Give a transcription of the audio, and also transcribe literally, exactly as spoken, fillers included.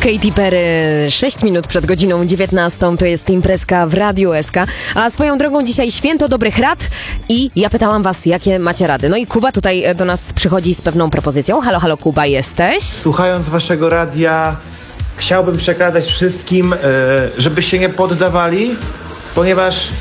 Katy Perry, sześć minut przed godziną dziewiętnastą, to jest imprezka w Radiu S K. A swoją drogą dzisiaj święto dobrych rad i ja pytałam was, jakie macie rady. No i Kuba tutaj do nas przychodzi z pewną propozycją. Halo, halo Kuba, jesteś? Słuchając waszego radia, chciałbym przekazać wszystkim, żeby się nie poddawali, ponieważ